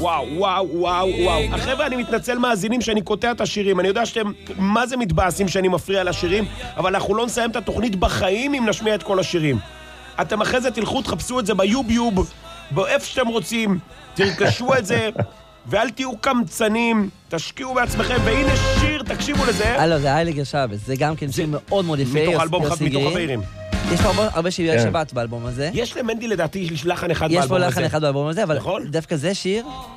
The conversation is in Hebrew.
וואו, וואו, וואו, וואו. החבר'ה, אני מתנצל מאזינים שאני קוטע את השירים. אני יודע שאתם, מה זה מתבאסים שאני מפריע לשירים, אבל אנחנו לא נסיים את התוכנית בחיים אם נשמיע את כל השירים. אתם אחרי זה תלכו, תחפשו את זה ביוביוב, באיפה שאתם רוצים, תרכשו את זה, ואל תהיו קמצנים, תשקיעו בעצמכם, והנה שיר, תקשיבו לזה. הלו, זה הייליג השבת, זה גם כן שיר מאוד מאוד יפה. מתוך אלבום אחד, מתוך הבאירים. יש פה הרבה שירי שבת באלבום הזה. יש למנדי לדעתי לחן אחד באלבום הזה. יש פה לחן אחד באלבום הזה, אבל דווקא זה שיר